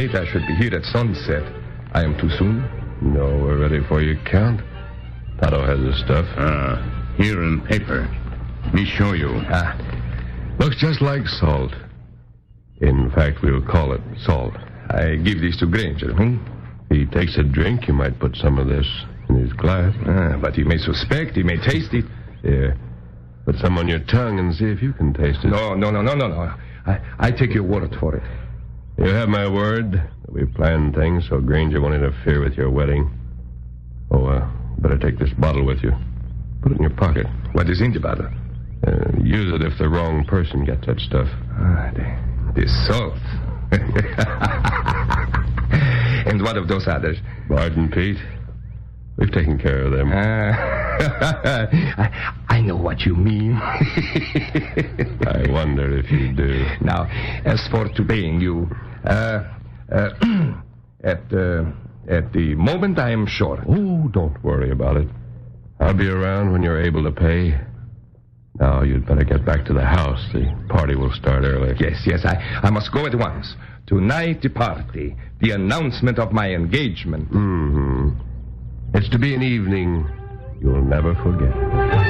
Kate, I should be here at sunset. I am too soon? No, we're ready for you, Count. Tonto has the stuff. Here in paper. Me show you. Looks just like salt. In fact, we'll call it salt. I give this to Granger, If he takes a drink, you might put some of this in his glass. But he may suspect, he may taste it. Yeah. Put some on your tongue and see if you can taste it. No. I take your word for it. You have my word that we planned things so Granger won't interfere with your wedding. Better take this bottle with you. Put it in your pocket. What is in the bottle? Use it if the wrong person gets that stuff. The salt. And what of those others? Bart and Pete. We've taken care of them. I know what you mean. I wonder if you do. Now, as for to paying you, at the moment I am short. Oh, don't worry about it. I'll be around when you're able to pay. Now, you'd better get back to the house. The party will start early. Yes, I must go at once. Tonight, the party. The announcement of my engagement. It's to be an evening you'll never forget.